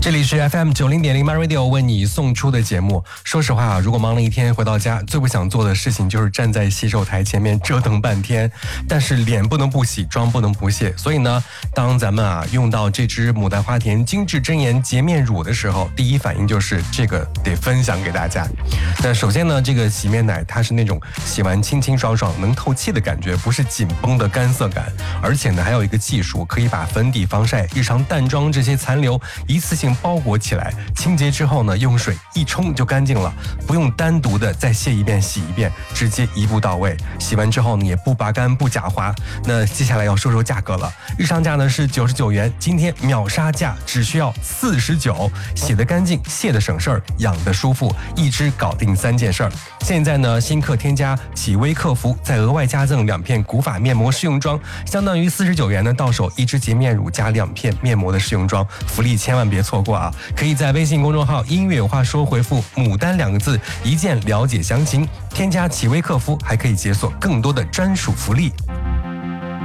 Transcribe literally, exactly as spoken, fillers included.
这里是 F M 九零点零 My Radio 为你送出的节目。说实话啊，如果忙了一天回到家，最不想做的事情就是站在洗手台前面折腾半天。但是脸不能不洗，妆不能不卸，所以呢，当咱们啊用到这支牡丹花田精致真颜洁面乳的时候，第一反应就是这个得分享给大家。那首先呢，这个洗面奶它是那种洗完清清爽爽能透气的感觉，不是紧绷的干涩感。而且呢，还有一个技术可以把粉底、防晒、日常淡妆这些残留一次性包裹起来，清洁之后呢，用水一冲就干净了，不用单独的再卸一遍洗一遍，直接一步到位。洗完之后呢，也不拔干不假滑。那接下来要说说价格了，日常价呢是九十九元，今天秒杀价只需要四十九，洗得干净，卸得省事儿，养得舒服，一支搞定三件事儿。现在呢，新客添加启微客服，再额外加赠两片古法面膜试用装，相当于四十九元呢，到手一支洁面乳加两片面膜的试用装，福利千万别错过啊！可以在微信公众号音乐有话说回复牡丹两个字，一键了解详情，添加启微客服还可以解锁更多的专属福利。